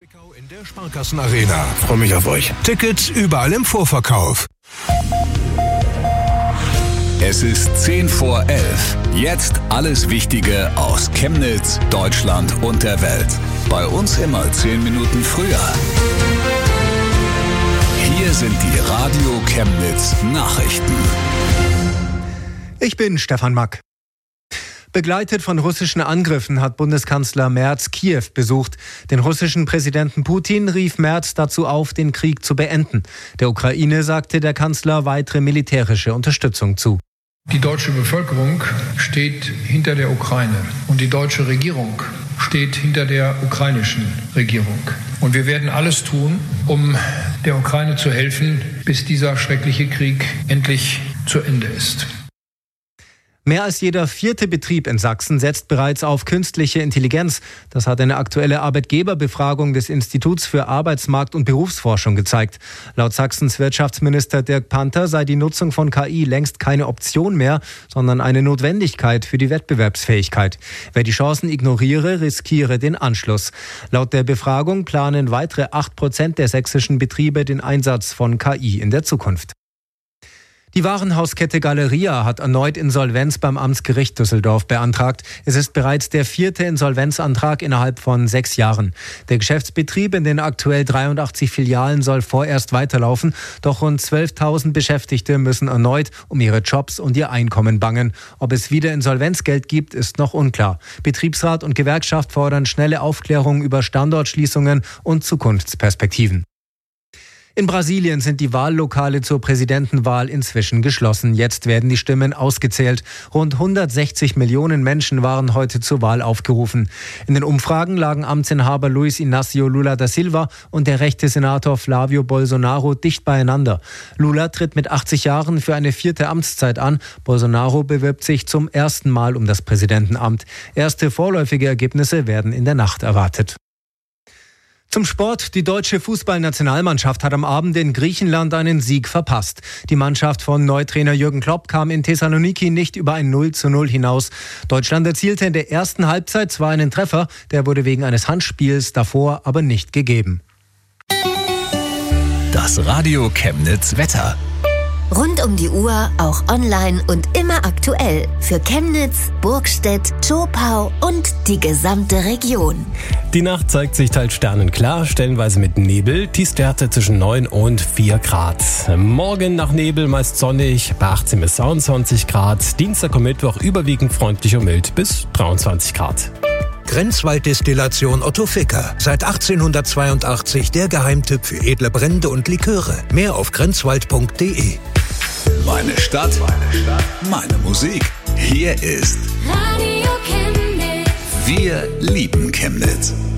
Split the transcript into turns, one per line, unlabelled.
In der Sparkassenarena.
Freue mich auf euch.
Tickets überall im Vorverkauf.
Es ist 10 vor 11. Jetzt alles Wichtige aus Chemnitz, Deutschland und der Welt. Bei uns immer 10 Minuten früher. Hier sind die Radio Chemnitz Nachrichten.
Ich bin Stefan Mack. Begleitet von russischen Angriffen hat Bundeskanzler Merz Kiew besucht. Den russischen Präsidenten Putin rief Merz dazu auf, den Krieg zu beenden. Der Ukraine sagte der Kanzler weitere militärische Unterstützung zu.
Die deutsche Bevölkerung steht hinter der Ukraine und die deutsche Regierung steht hinter der ukrainischen Regierung. Und wir werden alles tun, um der Ukraine zu helfen, bis dieser schreckliche Krieg endlich zu Ende ist.
Mehr als jeder 4. Betrieb in Sachsen setzt bereits auf künstliche Intelligenz. Das hat eine aktuelle Arbeitgeberbefragung des Instituts für Arbeitsmarkt- und Berufsforschung gezeigt. Laut Sachsens Wirtschaftsminister Dirk Panther sei die Nutzung von KI längst keine Option mehr, sondern eine Notwendigkeit für die Wettbewerbsfähigkeit. Wer die Chancen ignoriere, riskiere den Anschluss. Laut der Befragung planen weitere 8% der sächsischen Betriebe den Einsatz von KI in der Zukunft. Die Warenhauskette Galeria hat erneut Insolvenz beim Amtsgericht Düsseldorf beantragt. Es ist bereits der 4. Insolvenzantrag innerhalb von 6 Jahren. Der Geschäftsbetrieb in den aktuell 83 Filialen soll vorerst weiterlaufen. Doch rund 12.000 Beschäftigte müssen erneut um ihre Jobs und ihr Einkommen bangen. Ob es wieder Insolvenzgeld gibt, ist noch unklar. Betriebsrat und Gewerkschaft fordern schnelle Aufklärung über Standortschließungen und Zukunftsperspektiven. In Brasilien sind die Wahllokale zur Präsidentenwahl inzwischen geschlossen. Jetzt werden die Stimmen ausgezählt. Rund 160 Millionen Menschen waren heute zur Wahl aufgerufen. In den Umfragen lagen Amtsinhaber Luiz Inácio Lula da Silva und der rechte Senator Flávio Bolsonaro dicht beieinander. Lula tritt mit 80 Jahren für eine 4. Amtszeit an. Bolsonaro bewirbt sich zum ersten Mal um das Präsidentenamt. Erste vorläufige Ergebnisse werden in der Nacht erwartet. Zum Sport. Die deutsche Fußballnationalmannschaft hat am Abend in Griechenland einen Sieg verpasst. Die Mannschaft von Neutrainer Jürgen Klopp kam in Thessaloniki nicht über ein 0:0 hinaus. Deutschland erzielte in der ersten Halbzeit zwar einen Treffer, der wurde wegen eines Handspiels davor aber nicht gegeben.
Das Radio Chemnitz Wetter.
Rund um die Uhr, auch online und immer aktuell. Für Chemnitz, Burgstedt, Zschopau und die gesamte Region.
Die Nacht zeigt sich teils sternenklar, stellenweise mit Nebel. Tiefstwerte zwischen 9 und 4 Grad. Morgen nach Nebel meist sonnig bei 18 bis 22 Grad. Dienstag und Mittwoch überwiegend freundlich und mild bis 23 Grad.
Grenzwalddestillation Otto Ficker. Seit 1882 der Geheimtipp für edle Brände und Liköre. Mehr auf grenzwald.de.
Meine Stadt, meine Musik. Hier ist
Radio Chemnitz.
Wir lieben Chemnitz.